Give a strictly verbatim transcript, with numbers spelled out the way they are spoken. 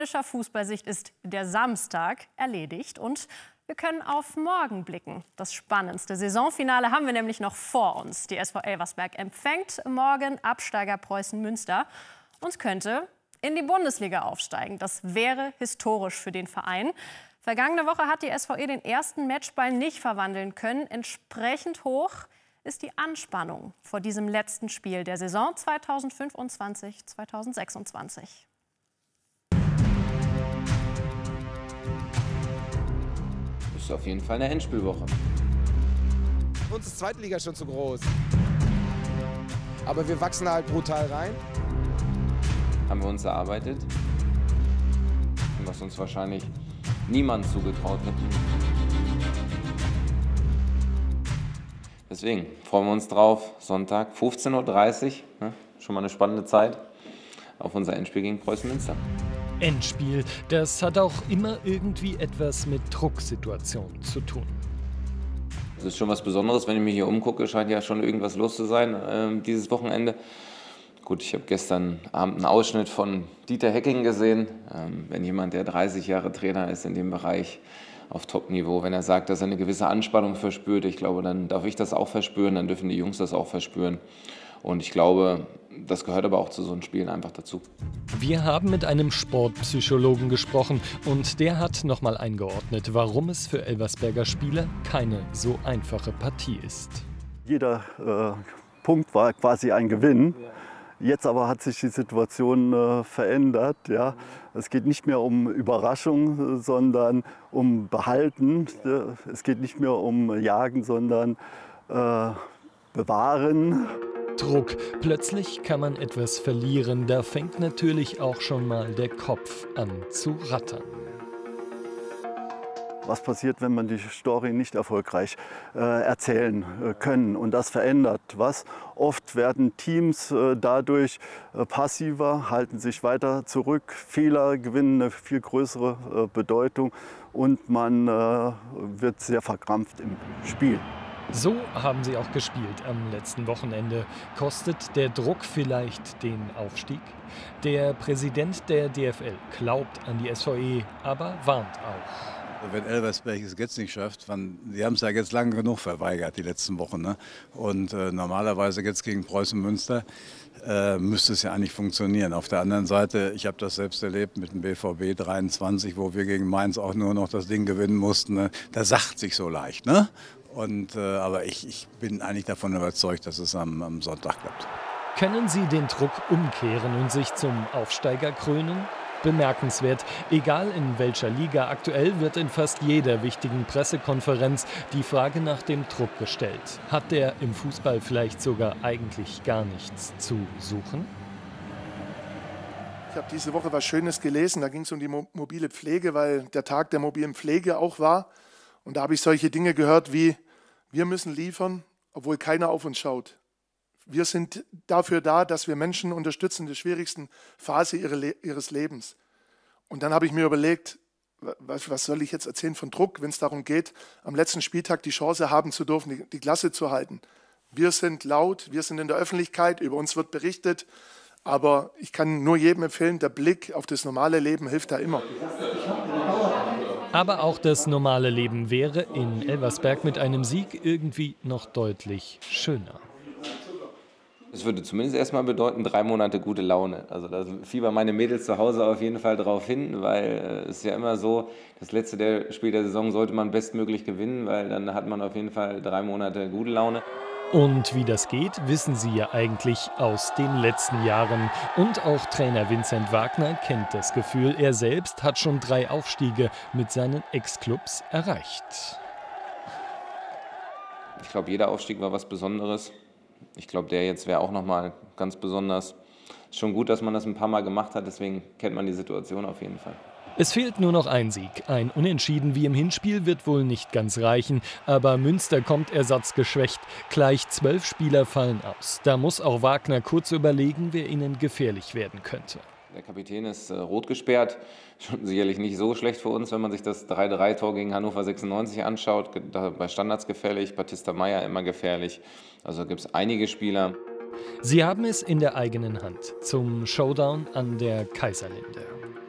Aus Fußballsicht ist der Samstag erledigt und wir können auf morgen blicken. Das spannendste Saisonfinale haben wir nämlich noch vor uns. Die S V Elversberg empfängt morgen Absteiger Preußen Münster und könnte in die Bundesliga aufsteigen. Das wäre historisch für den Verein. Vergangene Woche hat die S V E den ersten Matchball nicht verwandeln können. Entsprechend hoch ist die Anspannung vor diesem letzten Spiel der Saison zweitausendfünfundzwanzig zweitausendsechsundzwanzig. Das ist auf jeden Fall eine Endspielwoche. Für uns ist Zweitliga schon zu groß. Aber wir wachsen halt brutal rein. Haben wir uns erarbeitet, was uns wahrscheinlich niemand zugetraut hätte. Deswegen freuen wir uns drauf, Sonntag fünfzehn Uhr dreißig, ne? Schon mal eine spannende Zeit, auf unser Endspiel gegen Preußen Münster. Endspiel, das hat auch immer irgendwie etwas mit Drucksituationen zu tun. Es ist schon was Besonderes, wenn ich mich hier umgucke, scheint ja schon irgendwas los zu sein äh, dieses Wochenende. Gut, ich habe gestern Abend einen Ausschnitt von Dieter Hecking gesehen. Ähm, wenn jemand, der dreißig Jahre Trainer ist in dem Bereich, auf Top-Niveau, wenn er sagt, dass er eine gewisse Anspannung verspürt, ich glaube, dann darf ich das auch verspüren, dann dürfen die Jungs das auch verspüren. Und ich glaube, das gehört aber auch zu so einem Spielen einfach dazu. Wir haben mit einem Sportpsychologen gesprochen und der hat nochmal eingeordnet, warum es für Elversberger Spieler keine so einfache Partie ist. Jeder äh, Punkt war quasi ein Gewinn. Jetzt aber hat sich die Situation äh, verändert. Ja. Es geht nicht mehr um Überraschung, sondern um Behalten. Es geht nicht mehr um Jagen, sondern äh, Bewahren. Druck. Plötzlich kann man etwas verlieren. Da fängt natürlich auch schon mal der Kopf an zu rattern. Was passiert, wenn man die Story nicht erfolgreich äh, erzählen äh, können? Und das verändert was. Oft werden Teams äh, dadurch äh, passiver, halten sich weiter zurück. Fehler gewinnen eine viel größere äh, Bedeutung und man äh, wird sehr verkrampft im Spiel. So haben sie auch gespielt am letzten Wochenende. Kostet der Druck vielleicht den Aufstieg? Der Präsident der D F L glaubt an die S V E, aber warnt auch. Wenn Elversberg es jetzt nicht schafft, man, die haben es ja jetzt lange genug verweigert, die letzten Wochen. Ne? Und äh, normalerweise jetzt gegen Preußen Münster äh, müsste es ja eigentlich funktionieren. Auf der anderen Seite, ich habe das selbst erlebt mit dem B V B dreiundzwanzig, wo wir gegen Mainz auch nur noch das Ding gewinnen mussten. Ne? Da sagt sich so leicht. Ne? Und, äh, aber ich, ich bin eigentlich davon überzeugt, dass es am, am Sonntag klappt. Können Sie den Druck umkehren und sich zum Aufsteiger krönen? Bemerkenswert, egal in welcher Liga, aktuell wird in fast jeder wichtigen Pressekonferenz die Frage nach dem Druck gestellt. Hat der im Fußball vielleicht sogar eigentlich gar nichts zu suchen? Ich habe diese Woche was Schönes gelesen, da ging es um die mo- mobile Pflege, weil der Tag der mobilen Pflege auch war. Und da habe ich solche Dinge gehört wie, wir müssen liefern, obwohl keiner auf uns schaut. Wir sind dafür da, dass wir Menschen unterstützen in der schwierigsten Phase ihres Lebens. Und dann habe ich mir überlegt, was, was soll ich jetzt erzählen von Druck, wenn es darum geht, am letzten Spieltag die Chance haben zu dürfen, die, die Klasse zu halten. Wir sind laut, wir sind in der Öffentlichkeit, über uns wird berichtet. Aber ich kann nur jedem empfehlen, der Blick auf das normale Leben hilft da immer. Aber auch das normale Leben wäre in Elversberg mit einem Sieg irgendwie noch deutlich schöner. Es würde zumindest erstmal bedeuten, drei Monate gute Laune. Also da fiebern meine Mädels zu Hause auf jeden Fall drauf hin, weil es ist ja immer so, das letzte der Spiel der Saison sollte man bestmöglich gewinnen, weil dann hat man auf jeden Fall drei Monate gute Laune. Und wie das geht, wissen Sie ja eigentlich aus den letzten Jahren. Und auch Trainer Vincent Wagner kennt das Gefühl. Er selbst hat schon drei Aufstiege mit seinen Ex-Clubs erreicht. Ich glaube, jeder Aufstieg war was Besonderes. Ich glaube, der jetzt wäre auch nochmal ganz besonders. Ist schon gut, dass man das ein paar Mal gemacht hat, deswegen kennt man die Situation auf jeden Fall. Es fehlt nur noch ein Sieg. Ein Unentschieden wie im Hinspiel wird wohl nicht ganz reichen. Aber Münster kommt ersatzgeschwächt. Gleich zwölf Spieler fallen aus. Da muss auch Wagner kurz überlegen, wer ihnen gefährlich werden könnte. Der Kapitän ist äh, rot gesperrt. Schon sicherlich nicht so schlecht für uns, wenn man sich das drei drei Tor gegen Hannover sechsundneunzig anschaut. Da bei Standards gefährlich, Batista Meyer immer gefährlich. Also gibt es einige Spieler. Sie haben es in der eigenen Hand zum Showdown an der Kaiserlinde.